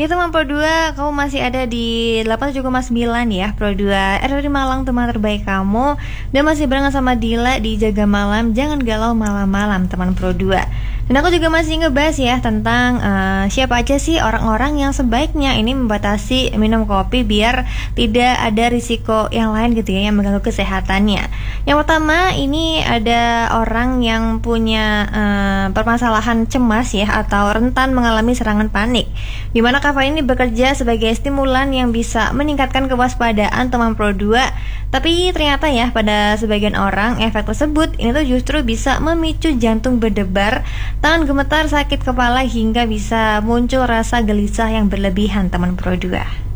Ya teman Pro 2, kamu masih ada di 87,9 ya Pro 2 RRI Malang, teman terbaik kamu. Dan masih barengan sama Dila di Jaga Malam, jangan galau malam-malam teman Pro 2. Dan aku juga masih ngebahas ya tentang siapa aja sih orang-orang yang sebaiknya ini membatasi minum kopi biar tidak ada risiko yang lain gitu ya, yang mengganggu kesehatannya. Yang pertama ini ada orang yang punya permasalahan cemas ya, atau rentan mengalami serangan panik, dimana kafein ini bekerja sebagai stimulan yang bisa meningkatkan kewaspadaan teman Pro 2. Tapi ternyata ya pada sebagian orang efek tersebut ini tuh justru bisa memicu jantung berdebar, tangan gemetar, sakit kepala, hingga bisa muncul rasa gelisah yang berlebihan teman Pro 2.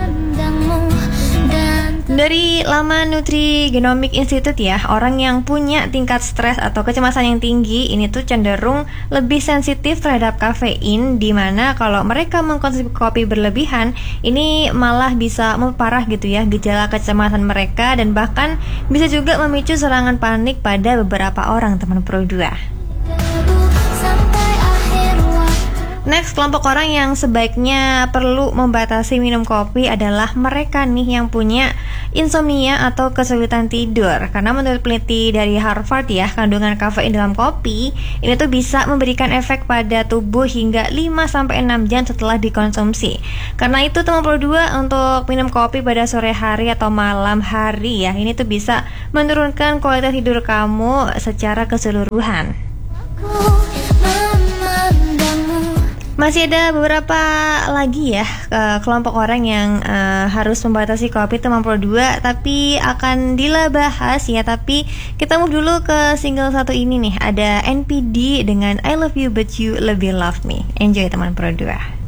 Dari Laman Nutrigenomics Institute ya, orang yang punya tingkat stres atau kecemasan yang tinggi ini tuh cenderung lebih sensitif terhadap kafein, dimana kalau mereka mengkonsumsi kopi berlebihan ini malah bisa memperparah gitu ya gejala kecemasan mereka, dan bahkan bisa juga memicu serangan panik pada beberapa orang teman Pro 2. Next, kelompok orang yang sebaiknya perlu membatasi minum kopi adalah mereka nih yang punya insomnia atau kesulitan tidur. Karena menurut peneliti dari Harvard ya, kandungan kafein dalam kopi ini tuh bisa memberikan efek pada tubuh hingga 5-6 jam setelah dikonsumsi. Karena itu teman Pro 2, untuk minum kopi pada sore hari atau malam hari ya, ini tuh bisa menurunkan kualitas tidur kamu secara keseluruhan. Masih ada beberapa lagi ya kelompok orang yang harus membatasi kopi teman Pro 2, tapi akan Dila bahas ya. Tapi kita move dulu ke single satu ini nih, ada NPD dengan I Love You But You Lebih Love Me. Enjoy teman Pro 2.